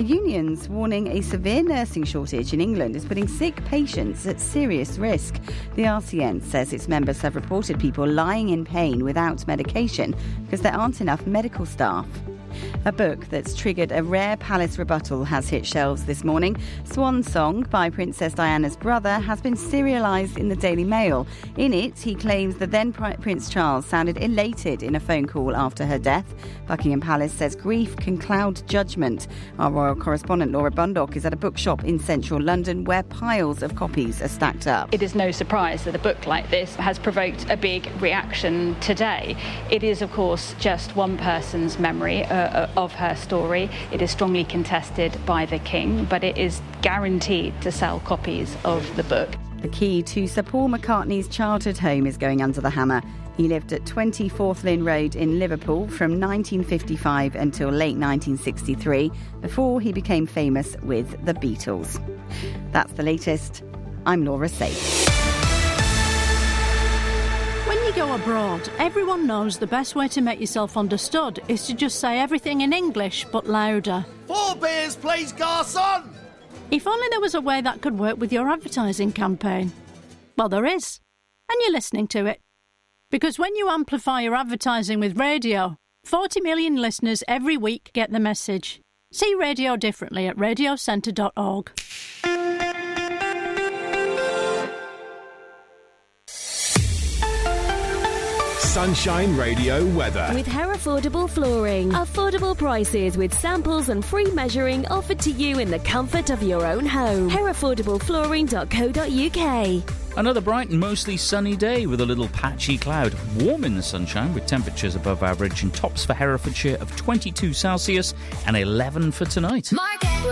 Union's warning a severe nursing shortage in England is putting sick patients at serious risk. The RCN says its members have reported people lying in pain without medication because there aren't enough medical staff. A book that's triggered a rare palace rebuttal has hit shelves this morning. Swan Song by Princess Diana's brother has been serialised in the Daily Mail. In it, he claims that then Prince Charles sounded elated in a phone call after her death. Buckingham Palace says grief can cloud judgment. Our royal correspondent Laura Bundock is at a bookshop in central London where piles of copies are stacked up. It is no surprise that a book like this has provoked a big reaction today. It is, of course, just one person's memory of her story. It is strongly contested by the King, but it is guaranteed to sell copies of the book. The key to Sir Paul McCartney's childhood home is going under the hammer. He lived at 20 Forth Lynn Road in Liverpool from 1955 until late 1963, before he became famous with the Beatles. That's the latest. I'm Laura Safe. When you go abroad, everyone knows the best way to make yourself understood is to just say everything in English, but louder. 4 beers, please, garçon! If only there was a way that could work with your advertising campaign. Well, there is. And you're listening to it. Because when you amplify your advertising with radio, 40 million listeners every week get the message. See radio differently at radiocentre.org. Sunshine Radio weather. With Herefordable Flooring. Affordable prices with samples and free measuring offered to you in the comfort of your own home. Herefordablepflooring.co.uk. Another bright and mostly sunny day with a little patchy cloud. Warm in the sunshine with temperatures above average and tops for Herefordshire of 22 Celsius and 11 for tonight.